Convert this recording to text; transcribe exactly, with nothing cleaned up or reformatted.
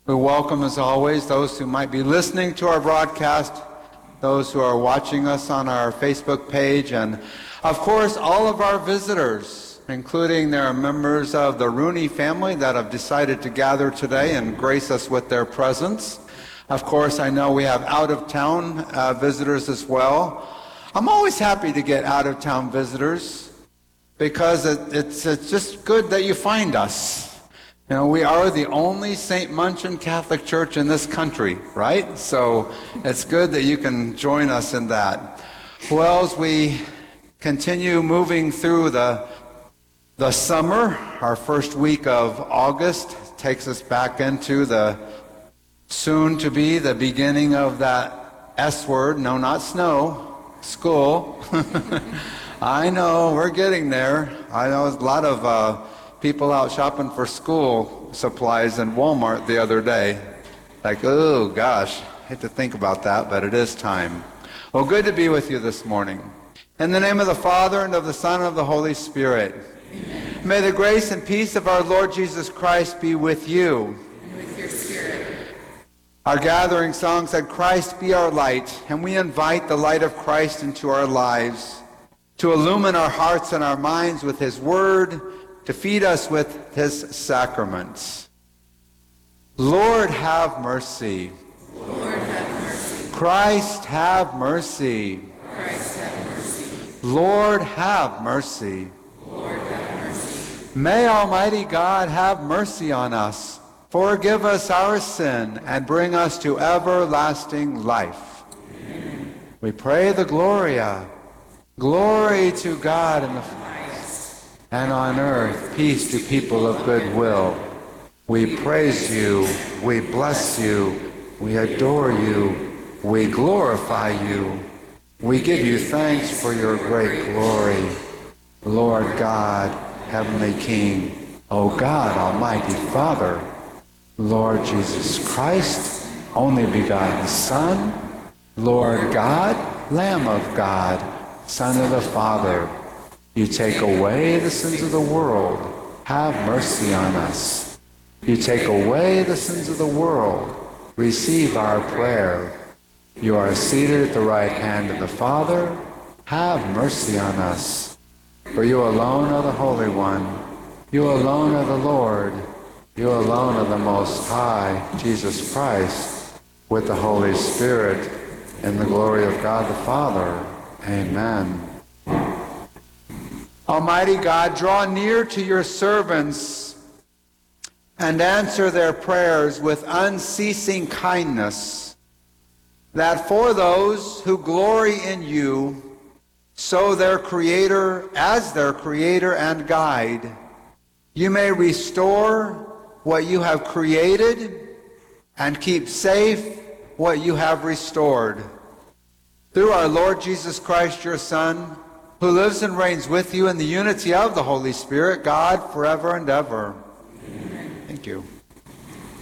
We welcome, as always, those who might be listening to our broadcast, those who are watching us on our Facebook page, and, of course, all of our visitors, including there are members of the Rooney family that have decided to gather today and grace us with their presence. Of course, I know we have out-of-town uh, visitors as well. I'm always happy to get out-of-town visitors because it, it's, it's just good that you find us. You know, we are the only Saint Munchin Catholic Church in this country, right? So it's good that you can join us in that. Well, as we continue moving through the, the summer, our first week of August takes us back into the soon to be the beginning of that S word, no, not snow, school. I know, we're getting there. I know a lot of uh, people out shopping for school supplies in Walmart the other day. Like, oh gosh, I hate to think about that, but it is time. Well, good to be with you this morning. In the name of the Father, and of the Son, and of the Holy Spirit. Amen. May the grace and peace of our Lord Jesus Christ be with you. And with your spirit. Our gathering song said, Christ be our light, and we invite the light of Christ into our lives, to illumine our hearts and our minds with his word, to feed us with his sacraments. Lord, have mercy. Lord, have mercy. Christ, have mercy. Christ, have mercy. Lord, have mercy. Lord, have mercy. May Almighty God have mercy on us, forgive us our sin, and bring us to everlasting life. Amen. We pray the Gloria. Glory to God in the highest, and on earth peace to people of good will. We praise you, we bless you, we adore you, we glorify you. We give you thanks for your great glory. Lord God, Heavenly King, O God, Almighty Father, Lord Jesus Christ, only begotten Son, Lord God, Lamb of God, Son of the Father, you take away the sins of the world, have mercy on us. You take away the sins of the world, receive our prayer. You are seated at the right hand of the Father, have mercy on us. For you alone are the Holy One, you alone are the Lord, you alone are the Most High, Jesus Christ, with the Holy Spirit, in the glory of God the Father. Amen. Almighty God, draw near to your servants and answer their prayers with unceasing kindness, that for those who glory in you, so their Creator, as their Creator and Guide, you may restore what you have created and keep safe what you have restored. Through our Lord Jesus Christ, your Son, who lives and reigns with you in the unity of the Holy Spirit, God, forever and ever. Amen. Thank you.